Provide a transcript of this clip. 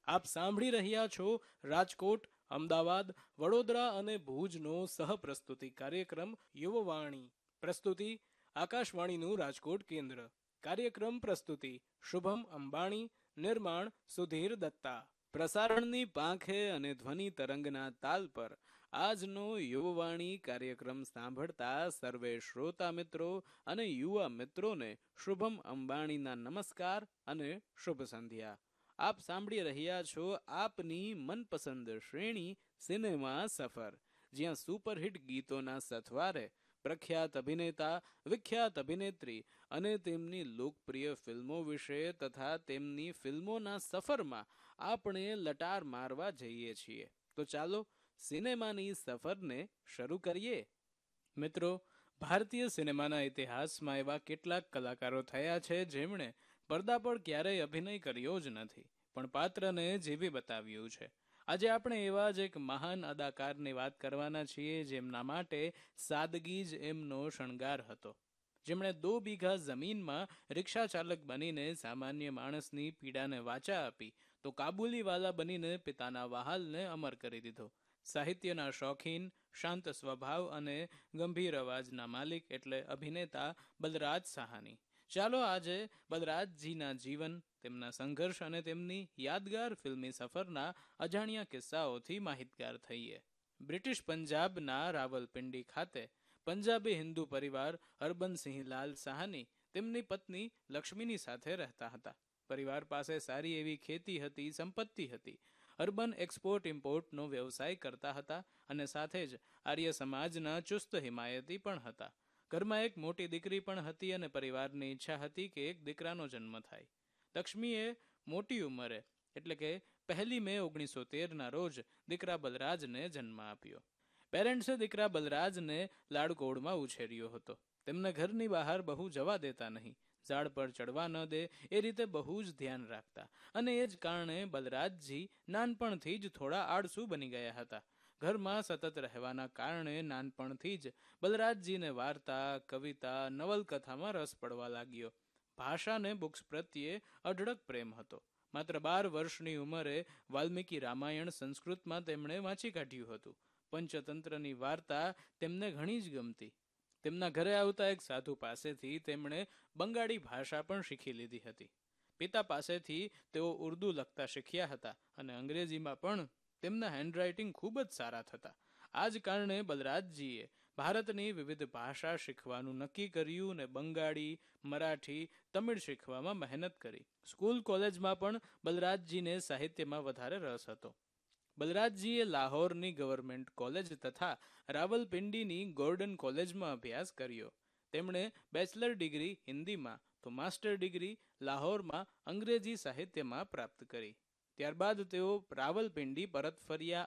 આપ સાંભળી રહ્યા છો રાજકોટ, અમદાવાદ, વડોદરા અને ભુજનો સહપ્રસ્તુતિ કાર્યક્રમ યુવવાણી. પ્રસ્તુતિ આકાશવાણીનું રાજકોટ કેન્દ્ર. કાર્યક્રમ પ્રસ્તુતિ શુભમ અંબાણી. નિર્માણ સુધીર દત્તા. પ્રસારણની પાંખે અને ધ્વનિ તરંગના તાલ પર આજનો યુવવાણી કાર્યક્રમ સાંભળતા સર્વે શ્રોતા મિત્રો અને યુવા મિત્રોને શુભમ અંબાણીના નમસ્કાર અને શુભ સંધ્યા. આપ સાંભળી રહ્યા છો આપની મનપસંદ શ્રેણી સિનેમા સફર, જ્યાં સુપરહિટ ગીતોના સથવારે પ્રખ્યાત અભિનેતા, વિખ્યાત અભિનેત્રી અને તેમની લોકપ્રિય ફિલ્મો વિશે તથા તેમની ફિલ્મોના સફરમાં આપણે લટાર મારવા જઈએ છીએ. તો ચાલો સિનેમાની સફરને શરૂ કરીએ. મિત્રો, ભારતીય સિનેમાના ઇતિહાસમાં એવા કેટલાક કલાકારો થયા છે જેમણે પડદા પર ક્યારેય અભિનય કર્યો જ નથી, પણ પાત્રને જીવી બતાવ્યું છે. આજે આપણે એવા જ એક મહાન અદાકારની વાત કરવાના છીએ જેમના માટે સાદગી જ એમનો શણગાર હતો. જેમણે 2 વીઘા જમીનમાં રિક્ષા ચાલક બનીને સામાન્ય માણસની પીડાને વાચા આપી તો કાબુલીવાલા બનીને પિતાના વહાલને અમર કરી દીધો. સાહિત્યના શોખીન, શાંત સ્વભાવ અને ગંભીર અવાજના માલિક એટલે અભિનેતા બલરાજ સાહાની. ચાલો આજે બલરાજજીના જીવન, તેમના સંઘર્ષ અને તેમની યાદગાર ફિલ્મી સફરના અજાણ્યા કિસ્સાઓથી માહિતગાર થઈએ. બ્રિટિશ પંજાબના રાવલપિંડી ખાતે પંજાબી હિન્દુ પરિવાર હરબંસિંહ લાલ સાહાની તેમની પત્ની લક્ષ્મીની સાથે રહેતા હતા. પરિવાર પાસે સારી એવી ખેતી હતી, સંપત્તિ હતી. અર્બન એક્સપોર્ટ ઇમ્પોર્ટનો વ્યવસાય કરતા હતા અને સાથે જ આર્ય સમાજના ચુસ્ત હિમાયતી પણ હતા. ઘરમાં એક મોટી દીકરી પણ હતી અને પરિવારની ઈચ્છા હતી કે એક દીકરાનો જન્મ થાય. લક્ષ્મીએ મોટી ઉંમરે એટલે કે 1 મે 1913ના રોજ દીકરા બલરાજને જન્મ આપ્યો. પેરેન્ટ્સે દીકરા બલરાજને લાડકોડમાં ઉછેર્યો હતો. તેમને ઘરની બહાર બહુ જવા દેતા નહીં, ઝાડ પર ચડવા ન દે એ રીતે બહુ જ ધ્યાન રાખતા અને એ જ કારણે બલરાજજી નાનપણથી જ થોડા આળસુ બની ગયા હતા. ઘરમાં સતત રહેવાના કારણે નાનપણથી જ બલરાજજીને વાર્તા, કવિતા, નવલકથામાં રસ પડવા લાગ્યો. ભાષાને બુક્સ પ્રત્યે અઢળક પ્રેમ હતો. માત્ર 12 વર્ષની ઉંમરે વાલ્મીકી રામાયણ સંસ્કૃતમાં તેમણે વાંચી કાઢ્યું હતું. પંચતંત્રની વાર્તા તેમને ઘણી જ ગમતી. તેમના ઘરે આવતા એક સાધુ પાસેથી તેમણે બંગાળી ભાષા પણ શીખી લીધી હતી. પિતા પાસેથી તેઓ ઉર્દૂ લખતા શીખ્યા હતા અને અંગ્રેજીમાં પણ તેમના હેન્ડરાઇટિંગ ખૂબ જ સારા થતા. આ જ કારણે બલરાજજીએ ભારતની વિવિધ ભાષા શીખવાનું નક્કી કર્યું અને બંગાળી, મરાઠી, તમિળ શીખવામાં મહેનત કરી. સ્કૂલ કોલેજમાં પણ બલરાજજીને સાહિત્યમાં વધારે રસ હતો. બલરાજજીએ લાહોરની ગવર્મેન્ટ કોલેજ તથા રાવલપિંડીની ગોર્ડન કોલેજમાં અભ્યાસ કર્યો. તેમણે બેચલર ડિગ્રી હિન્દીમાં તો માસ્ટર ડિગ્રી લાહોરમાં અંગ્રેજી સાહિત્યમાં પ્રાપ્ત કરી. ત્યારબાદ તેઓ રાવલપિંડી પરત ફર્યા